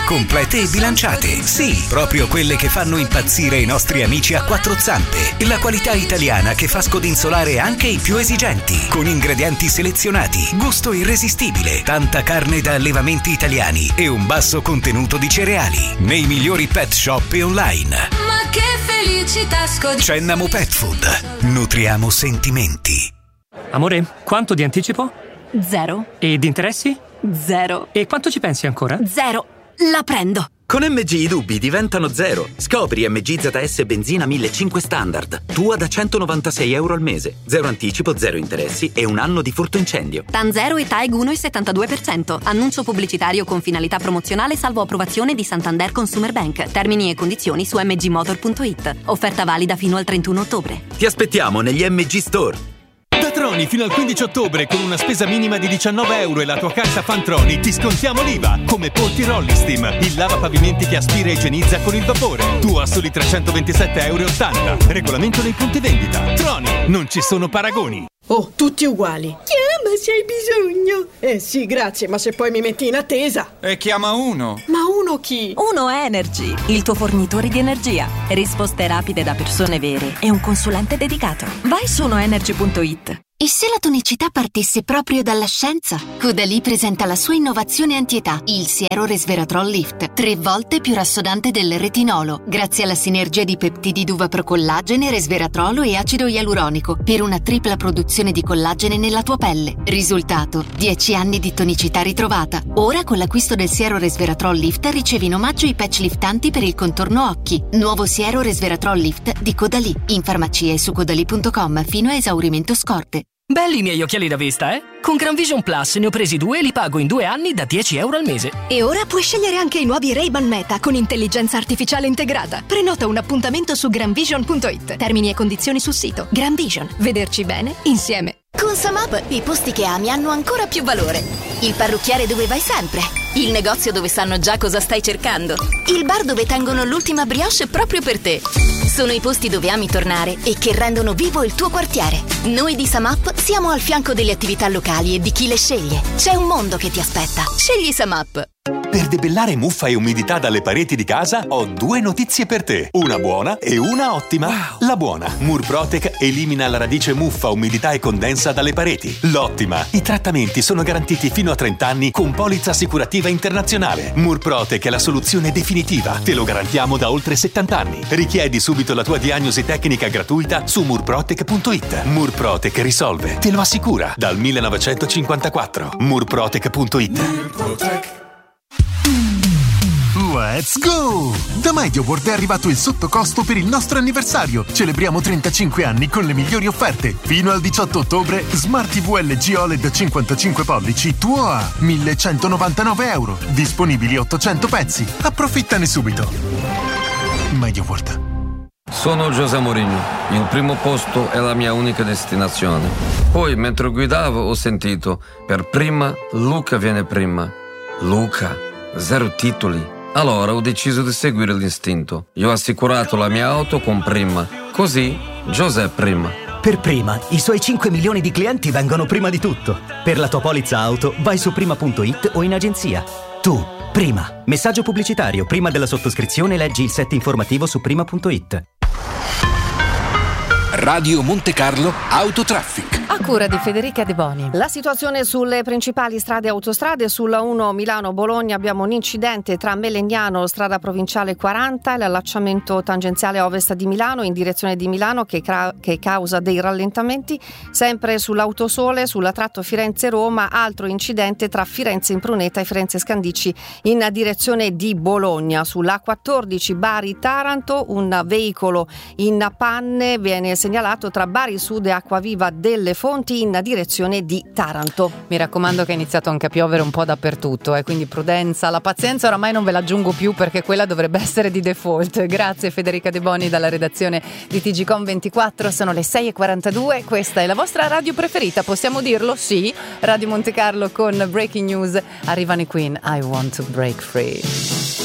complete e bilanciate. Sì, proprio quelle che fanno impazzire i nostri amici a quattro zampe. La qualità italiana che fa scodinzolare anche i più esigenti. Con ingredienti selezionati, gusto irresistibile, tanta carne da allevamenti italiani e un basso contenuto di cereali. Nei migliori pet shop e online. Ma che felicità Cennamo Pet Food. Nutriamo sentimenti. Amore, quanto di anticipo? 0. E di interessi? 0. E quanto ci pensi ancora? 0. La prendo. Con MG i dubbi diventano 0. Scopri MG ZS Benzina 1500 Standard. Tua da €196 al mese. 0 anticipo, 0 interessi e un anno di furto incendio. TAN 0 e TAEG 1,72%. Annuncio pubblicitario con finalità promozionale salvo approvazione di Santander Consumer Bank. Termini e condizioni su mgmotor.it. Offerta valida fino al 31 ottobre. Ti aspettiamo negli MG Store. Da Troni fino al 15 ottobre con una spesa minima di €19 e la tua carta Fantroni ti scontiamo l'IVA, come Polti Rollistim, il lavapavimenti che aspira e igienizza con il vapore. Tu a soli €327,80 €. Regolamento nei punti vendita. Troni, non ci sono paragoni. Oh, tutti uguali. Chiama se hai bisogno. Sì, grazie, ma se poi mi metti in attesa. E chiama uno. Ma uno chi? Uno Energy, il tuo fornitore di energia. Risposte rapide da persone vere e un consulente dedicato. Vai su unoenergy.it. E se la tonicità partisse proprio dalla scienza? Caudalie presenta la sua innovazione anti-età, il siero resveratrol lift, 3 volte più rassodante del retinolo, grazie alla sinergia di peptidi d'uva procollagene, resveratrolo e acido ialuronico, per una tripla produzione di collagene nella tua pelle. Risultato: 10 anni di tonicità ritrovata. Ora con l'acquisto del siero resveratrol lift ricevi in omaggio i patch liftanti per il contorno occhi. Nuovo siero resveratrol lift di Caudalie, in farmacia e su caudalie.com fino a esaurimento scorte. Belli i miei occhiali da vista, eh? Con Gran Vision Plus ne ho presi 2 e li pago in 2 anni da €10 al mese. E ora puoi scegliere anche i nuovi Ray-Ban Meta con intelligenza artificiale integrata. Prenota un appuntamento su granvision.it. Termini e condizioni sul sito. Gran Vision. Vederci bene insieme. Con SumUp i posti che ami hanno ancora più valore. Il parrucchiere dove vai sempre. Il negozio dove sanno già cosa stai cercando. Il bar dove tengono l'ultima brioche proprio per te. Sono i posti dove ami tornare e che rendono vivo il tuo quartiere. Noi di SumUp siamo al fianco delle attività locali e di chi le sceglie. C'è un mondo che ti aspetta. Scegli SumUp. Per debellare muffa e umidità dalle pareti di casa ho 2 notizie per te. Una buona e una ottima. Wow. La buona: Murprotec elimina la radice muffa, umidità e condensa dalle pareti. L'ottima: i trattamenti sono garantiti fino a 30 anni con polizza assicurativa internazionale. Murprotec è la soluzione definitiva. Te lo garantiamo da oltre 70 anni. Richiedi subito la tua diagnosi tecnica gratuita su murprotec.it. Murprotec risolve, te lo assicura, dal 1954. Murprotec.it. Murprotec. Let's go! Da MediaWorld è arrivato il sottocosto per il nostro anniversario. Celebriamo 35 anni con le migliori offerte. Fino al 18 ottobre, Smart TV LG OLED 55 pollici tuo a €1.199. Disponibili 800 pezzi. Approfittane subito. MediaWorld. Sono José Mourinho. Il primo posto è la mia unica destinazione. Poi, mentre guidavo, ho sentito: per prima, Luca viene prima. Luca, 0 titoli. Allora ho deciso di seguire l'istinto. Io ho assicurato la mia auto con Prima. Così, José Prima. Per Prima, i suoi 5 milioni di clienti vengono prima di tutto. Per la tua polizza auto, vai su prima.it o in agenzia. Tu, Prima. Messaggio pubblicitario. Prima della sottoscrizione leggi il set informativo su prima.it. Radio Monte Carlo Autotraffic. A cura di Federica De Boni. La situazione sulle principali strade e autostrade: sulla 1 Milano-Bologna abbiamo un incidente tra Melegnano, strada provinciale 40, e l'allacciamento tangenziale ovest di Milano in direzione di Milano che causa dei rallentamenti. Sempre sull'Autosole, sulla tratto Firenze-Roma, altro incidente tra Firenze-Impruneta e Firenze-Scandicci in direzione di Bologna. Sulla 14 Bari-Taranto un veicolo in panne viene segnalato tra Bari Sud e Acquaviva delle Fonti in direzione di Taranto. Mi raccomando che è iniziato anche a piovere un po' dappertutto, quindi prudenza, la pazienza oramai non ve la aggiungo più perché quella dovrebbe essere di default. Grazie Federica De Boni dalla redazione di TGcom24, sono le 6:42, questa è la vostra radio preferita, possiamo dirlo? Sì, Radio Monte Carlo con Breaking News, arrivano i Queen, I Want to Break Free.